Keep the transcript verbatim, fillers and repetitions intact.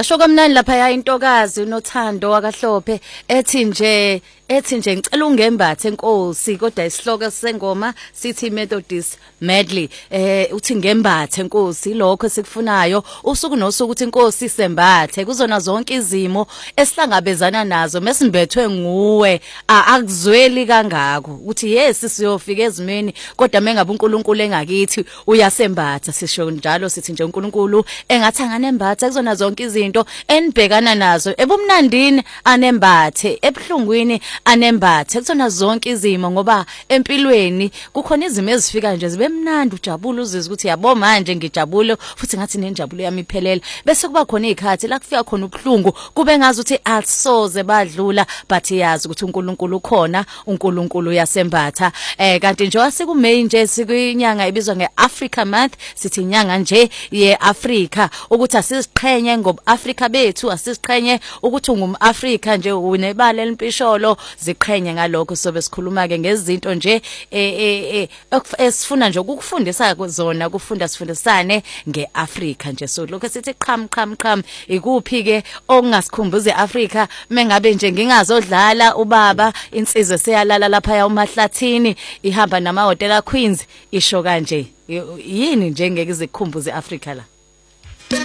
yasho kamnandi lapha ya intokazi uNothando wakaHlophe ethi nje ethi nje ngicela ungembathe enkosi kodwa isihloko sengoma sithi Methodist medley eh uthi ngembathe enkosi lokho sikufunayo usuku nosuku uthi inkosi sembathe kuzona zonke izimo esihlangabezana nazo mesimbethwe nguwe akuzweli kangako uthi yes siyofika ezimeni kodwa mengabe uNkulunkulu engakithi uyasembatha sisho njalo sithi nje uNkulunkulu engathi anganembatha kuzona zonke izinto enibhekana nazo ebumnandini anembathe ebhlungwini anembathe kuzona zonke izimo ngoba empilweni kukhona izimo ezifika nje zibe mnandi ujabula uzizwe ukuthi yabo manje ngijabule futhi ngathi nenjabulo yami iphelela bese kuba khona izikhathi la kufika khona ubuhlungu kube ngazi ukuthi asoze badlula but yazi ukuthi uNkulunkulu ukhona uNkulunkulu yasembatha eh kanti nje wasikuMay nje sikuyinyanga ibizwa ngeAfrica month sithi inyanga nje yeAfrica ukuthi asiziqhenye ngobuAfrica bethu asiziqhenye ukuthi ungumAfrica nje unebala elimpisholo ziqhenye ngalokho sobe sikhuluma ke ngezinto nje eh esifuna nje ukufundisa zona kufunda sifundisane ngeAfrica nje so lokho sithi qham qham qham ikuphi ke okungasikhumbuza eAfrica mengabe nje ngingazodlala ubaba insizwe seyalala lapha ya uMahlathini ihamba nama hotel Queens isho kanje yini nje ngeke izikhumbuze eAfrica la